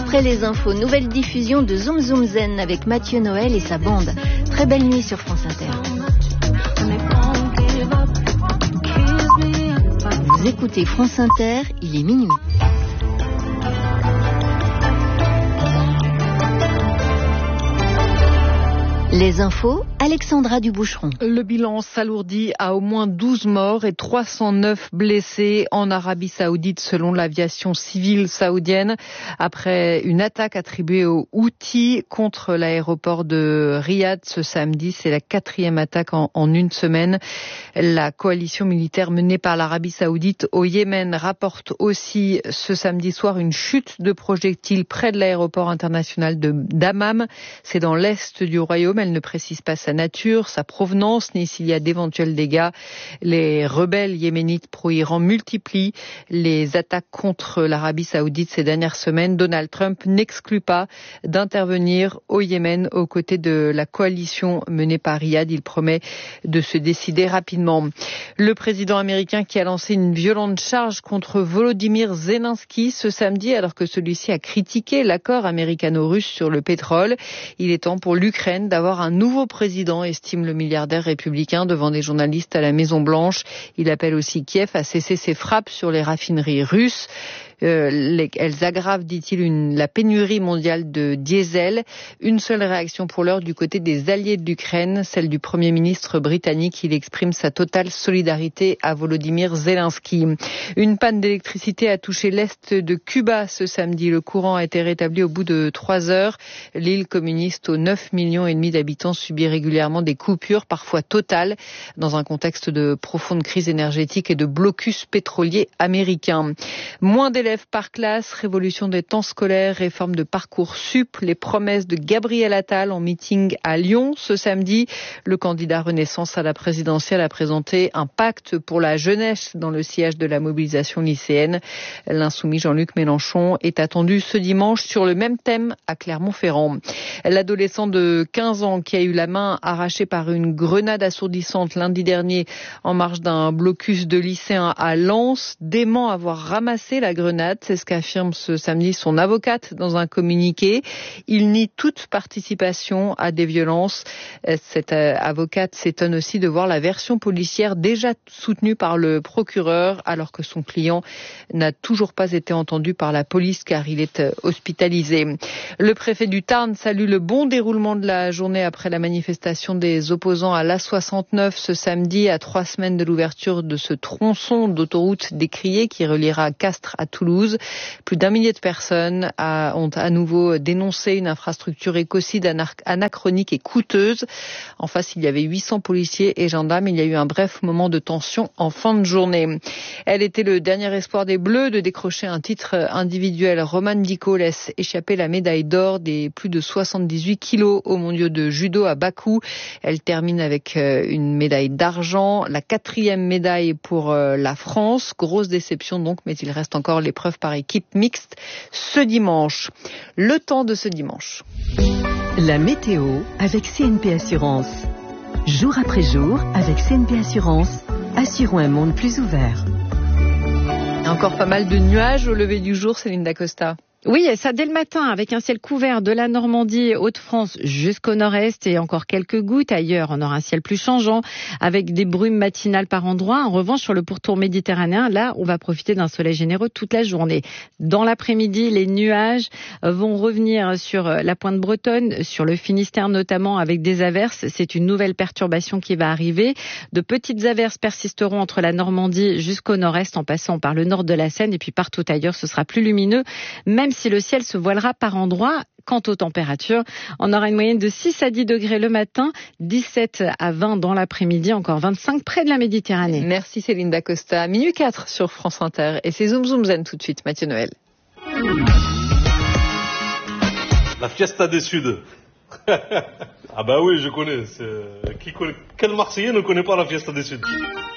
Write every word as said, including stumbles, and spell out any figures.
Après les infos, nouvelle diffusion de Zoom Zoom Zen avec Mathieu Noël et sa bande. Très belle nuit sur France Inter. Vous écoutez France Inter, il est minuit. Les infos, Alexandra Duboucheron. Le bilan s'alourdit à au moins douze morts et trois cent neuf blessés en Arabie Saoudite selon l'aviation civile saoudienne après une attaque attribuée aux Houthis contre l'aéroport de Riyad ce samedi. C'est la quatrième attaque en, en une semaine. La coalition militaire menée par l'Arabie Saoudite au Yémen rapporte aussi ce samedi soir une chute de projectiles près de l'aéroport international de Dammam. C'est dans l'est du royaume. Elle ne précise pas sa nature, sa provenance, ni s'il y a d'éventuels dégâts. Les rebelles yéménites pro-Iran multiplient les attaques contre l'Arabie Saoudite ces dernières semaines. Donald Trump n'exclut pas d'intervenir au Yémen aux côtés de la coalition menée par Riyad. Il promet de se décider rapidement. Le président américain qui a lancé une violente charge contre Volodymyr Zelensky ce samedi alors que celui-ci a critiqué l'accord américano-russe sur le pétrole. Il est temps pour l'Ukraine d'avoir un nouveau président, estime le milliardaire républicain devant des journalistes à la Maison-Blanche. Il appelle aussi Kiev à cesser ses frappes sur les raffineries russes. Euh, les, elles aggravent, dit-il, une, la pénurie mondiale de diesel. Une seule réaction pour l'heure du côté des alliés de l'Ukraine, celle du Premier ministre britannique. Il exprime sa totale solidarité à Volodymyr Zelensky. Une panne d'électricité a touché l'est de Cuba ce samedi. Le courant a été rétabli au bout de trois heures. L'île communiste aux neuf millions et demi d'habitants subit régulièrement des coupures, parfois totales, dans un contexte de profonde crise énergétique et de blocus pétrolier américain. Moins d'élèves par classe, révolution des temps scolaires, réforme de Parcoursup, les promesses de Gabriel Attal en meeting à Lyon ce samedi. Le candidat Renaissance à la présidentielle a présenté un pacte pour la jeunesse dans le sillage de la mobilisation lycéenne. L'insoumis Jean-Luc Mélenchon est attendu ce dimanche sur le même thème à Clermont-Ferrand. L'adolescent de quinze ans qui a eu la main arrachée par une grenade assourdissante lundi dernier en marge d'un blocus de lycéens à Lens dément avoir ramassé la grenade. C'est ce qu'affirme ce samedi son avocate dans un communiqué. Il nie toute participation à des violences. Cette avocate s'étonne aussi de voir la version policière déjà soutenue par le procureur alors que son client n'a toujours pas été entendu par la police car il est hospitalisé. Le préfet du Tarn salue le bon déroulement de la journée après la manifestation des opposants à l'A soixante-neuf ce samedi à trois semaines de l'ouverture de ce tronçon d'autoroute décrié qui reliera Castres à Toulouse. Plus d'un millier de personnes a, ont à nouveau dénoncé une infrastructure écocide anachronique et coûteuse. En face, il y avait huit cents policiers et gendarmes. Il y a eu un bref moment de tension en fin de journée. Elle était le dernier espoir des Bleus de décrocher un titre individuel. Romane Dico laisse échapper la médaille d'or des plus de soixante-dix-huit kilos aux mondiaux de judo à Bakou. Elle termine avec une médaille d'argent, la quatrième médaille pour la France. Grosse déception donc, mais il reste encore l'épreuve par équipe mixte ce dimanche. Le temps de ce dimanche. La météo avec C N P Assurance. Jour après jour, avec C N P Assurance, assurons un monde plus ouvert. Encore pas mal de nuages au lever du jour, Céline Dacosta. Oui, ça dès le matin, avec un ciel couvert de la Normandie, Hauts-de-France jusqu'au nord-est et encore quelques gouttes. Ailleurs, on aura un ciel plus changeant, avec des brumes matinales par endroits. En revanche, sur le pourtour méditerranéen, là, on va profiter d'un soleil généreux toute la journée. Dans l'après-midi, les nuages vont revenir sur la pointe bretonne, sur le Finistère notamment, avec des averses. C'est une nouvelle perturbation qui va arriver. De petites averses persisteront entre la Normandie jusqu'au nord-est, en passant par le nord de la Seine. Et puis partout ailleurs, ce sera plus lumineux, même si le ciel se voilera par endroits. Quant aux températures, on aura une moyenne de six à dix degrés le matin, dix-sept à vingt dans l'après-midi, encore vingt-cinq près de la Méditerranée. Merci Céline Dacosta. Minuit quatre sur France Inter. Et c'est Zoom Zoom Zen tout de suite, Mathieu Noël. La Fiesta des Suds. Ah bah oui, je connais. C'est... Qui connaît... Quel Marseillais ne connaît pas la Fiesta des Suds?